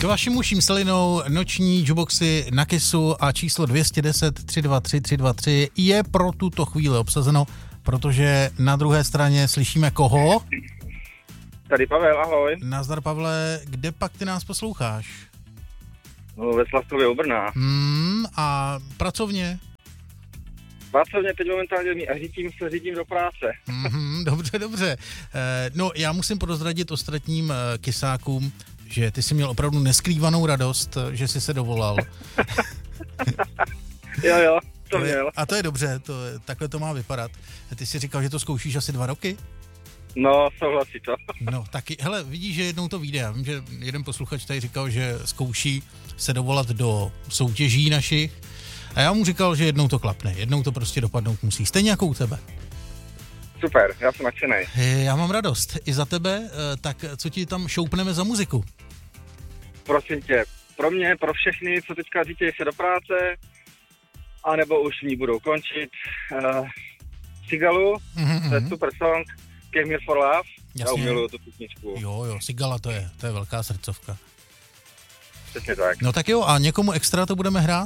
K vašim uším slinou noční jukeboxy na Kissu a číslo 210 323 323 je pro tuto chvíli obsazeno, protože na druhé straně slyšíme koho? Tady Pavel, ahoj. Nazdar Pavle, kde pak ty nás posloucháš? No, ve Slavkově u Brna. A pracovně? Pracovně teď momentálně řídím do práce. Dobře. No, já musím prozradit ostatním kysákům, že ty jsi měl opravdu neskrývanou radost, že jsi se dovolal. jo, to měl. A to je dobře, takhle to má vypadat. Ty jsi říkal, že to zkoušíš asi 2 roky? No, souhlasí to. No, taky, hele, vidíš, že jednou to vyjde. Já vím, že jeden posluchač tady říkal, že zkouší se dovolat do soutěží našich. A já mu říkal, že jednou to klapne, jednou to prostě dopadnout musí. Stejně jako u tebe. Super, já jsem nadšenej. Já mám radost i za tebe, tak co ti tam šoupneme za muziku? Prosím tě, pro mě, pro všechny, co teďka říkají se do práce, anebo už ní budou končit, Sigalu, to je super song, Came Here for Love, já umiluju tu písničku. Jo, Sigala to je velká srdcovka. Přesně tak. No tak jo, a někomu extra to budeme hrát?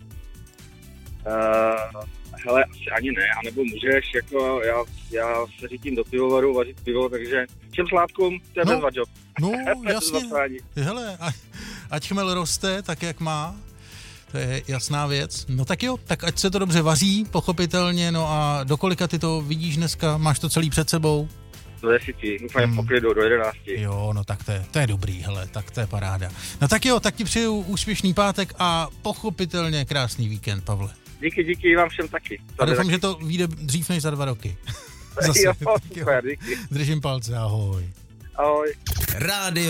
Hele, asi ani ne, anebo můžeš, jako já se řídím do pivovaru vařit pivo, takže všem sládkům, to je bezva job. No, jasně, hele, ať chmel roste tak, jak má, to je jasná věc. No tak jo, tak ať se to dobře vaří, pochopitelně, no a do kolika ty to vidíš dneska, máš to celý před sebou? Do 10, úplně poklidu, do 11. Jo, no tak to je dobrý, hele, tak to je paráda. No tak jo, tak ti přeju úspěšný pátek a pochopitelně krásný víkend, Pavle. Díky vám všem taky. A doufám, že to vyjde dřív než za 2 roky. Zase. Jo, super, díky. Držím palce, ahoj. Ahoj. Rádio